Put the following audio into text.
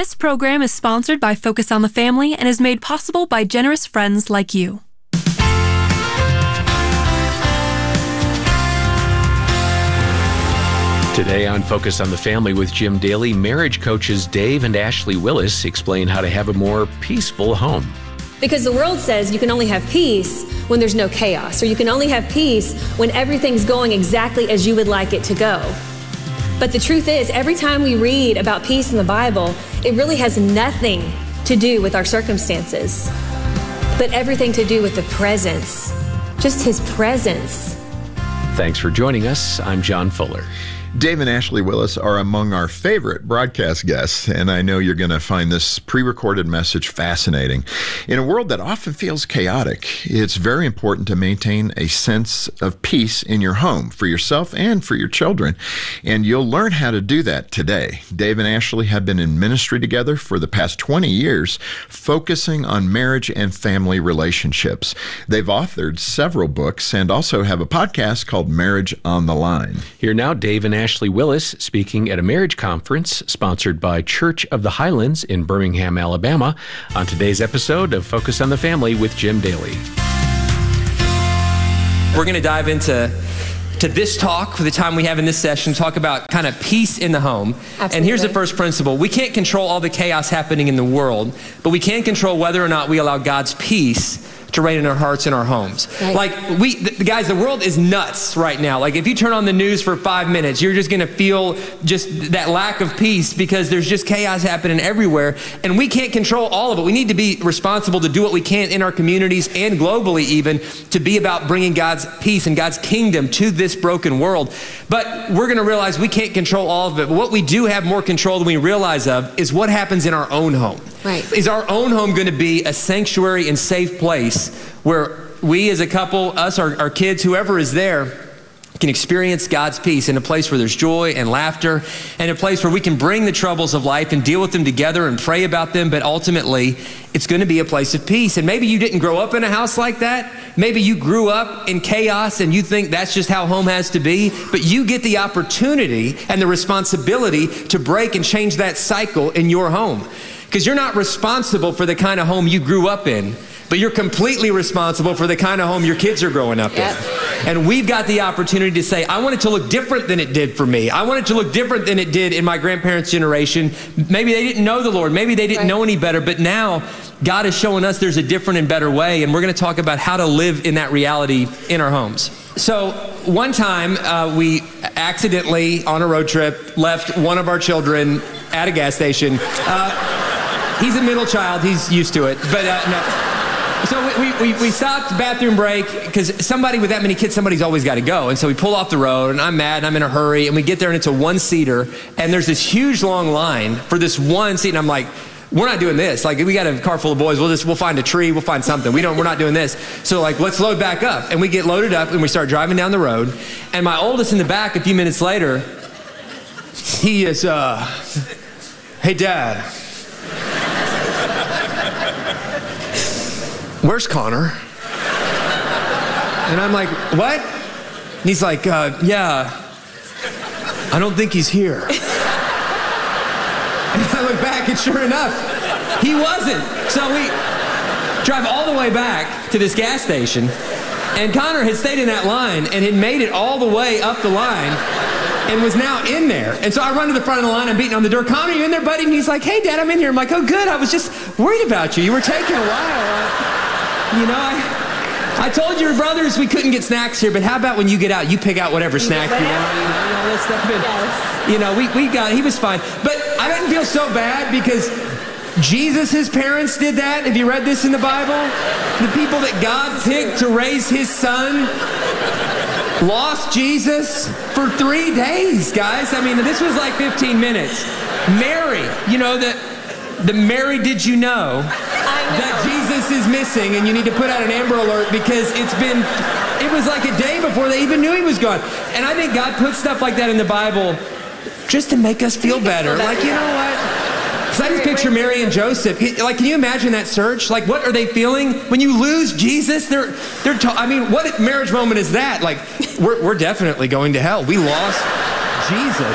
This program is sponsored by Focus on the Family and is made possible by generous friends like you. Today on Focus on the Family with Jim Daly, marriage coaches Dave and Ashley Willis explain how to have a more peaceful home. Because the world says you can only have peace when there's no chaos, or you can only have peace when everything's going exactly as you would like it to go. But the truth is, every time we read about peace in the Bible, it really has nothing to do with our circumstances, but everything to do with the presence, just His presence. Thanks for joining us. I'm John Fuller. Dave and Ashley Willis are among our favorite broadcast guests, and I know you're going to find this pre-recorded message fascinating. In a world that often feels chaotic, it's very important to maintain a sense of peace in your home for yourself and for your children, and you'll learn how to do that today. Dave and Ashley have been in ministry together for the past 20 years, focusing on marriage and family relationships. They've authored several books and also have a podcast called Marriage on the Line. Here now, Dave and Ashley Willis speaking at a marriage conference sponsored by Church of the Highlands in Birmingham, Alabama, on today's episode of Focus on the Family with Jim Daly. We're going to dive into this talk, for the time we have in this session, talk about kind of peace in the home. Absolutely. And here's the first principle. We can't control all the chaos happening in the world, but we can control whether or not we allow God's peace to reign in our hearts and our homes. Right. Like, guys, the world is nuts right now. Like, if you turn on the news for 5 minutes, you're just going to feel just that lack of peace because there's just chaos happening everywhere. And we can't control all of it. We need to be responsible to do what we can in our communities and globally even to be about bringing God's peace and God's kingdom to this broken world. But we're going to realize we can't control all of it. But what we do have more control than we realize of is what happens in our own home. Right. Is our own home going to be a sanctuary and safe place where we as a couple, us, our kids, whoever is there, can experience God's peace in a place where there's joy and laughter, and a place where we can bring the troubles of life and deal with them together and pray about them, but ultimately it's going to be a place of peace. And maybe you didn't grow up in a house like that. Maybe you grew up in chaos and you think that's just how home has to be, but you get the opportunity and the responsibility to break and change that cycle in your home. Because you're not responsible for the kind of home you grew up in, but you're completely responsible for the kind of home your kids are growing up in. And we've got the opportunity to say, I want it to look different than it did for me. I want it to look different than it did in my grandparents' generation. Maybe they didn't know the Lord. Maybe they didn't know any better. But now God is showing us there's a different and better way. And we're going to talk about how to live in that reality in our homes. So one time we accidentally, on a road trip, left one of our children at a gas station. He's a middle child. He's used to it. But no. So we stopped, bathroom break, because somebody with that many kids, somebody's always got to go. And so we pull off the road, and I'm mad, and I'm in a hurry, and we get there, and it's a one-seater, and there's this huge long line for this one seat, and I'm like, we're not doing this. Like, we got a car full of boys. We'll find a tree. We'll find something. We're not doing this. So, like, let's load back up. And we get loaded up, and we start driving down the road. And my oldest in the back, a few minutes later, he is, hey, Dad. Where's Connor? And I'm like, what? And he's like, yeah, I don't think he's here. And I look back, and sure enough, he wasn't. So we drive all the way back to this gas station, and Connor had stayed in that line and had made it all the way up the line and was now in there. And so I run to the front of the line, I'm beating on the door. Connor, you in there, buddy? And he's like, hey, Dad, I'm in here. I'm like, oh, good. I was just worried about you. You were taking a while. You know, I told your brothers we couldn't get snacks here, but how about when you get out, you pick out whatever snack you want, and all this stuff. And, Yes. you know, he was fine. But I didn't feel so bad because Jesus' parents did that. Have you read this in the Bible? The people that God picked to raise his son lost Jesus for 3 days, guys. I mean, this was like 15 minutes. Mary, you know, the Mary, did you know that Jesus is missing and you need to put out an Amber Alert because it was like a day before they even knew he was gone. And I think God put stuff like that in the Bible just to make us feel better. Like, you know what? Because I just picture Mary and Joseph. Like, can you imagine that search? Like, what are they feeling when you lose Jesus? I mean, what marriage moment is that? Like, we're definitely going to hell. We lost Jesus.